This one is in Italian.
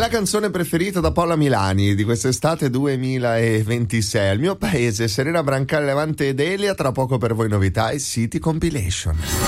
la canzone preferita da Paola Milani di quest'estate 2026. Al mio paese, Serena Brancale, Levante ed Elia, tra poco per voi novità e City Compilation.